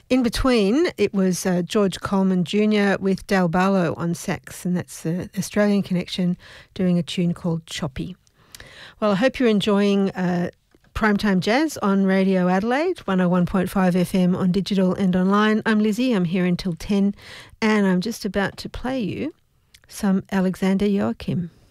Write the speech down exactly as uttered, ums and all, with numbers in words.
In between, it was uh, George Coleman Junior with Dale Barlow on sax, and that's the Australian connection doing a tune called Choppy. Well, I hope you're enjoying uh, Primetime Jazz on Radio Adelaide, one oh one point five F M on digital and online. I'm Lizzie, I'm here until ten, and I'm just about to play you some Alexander Joachim.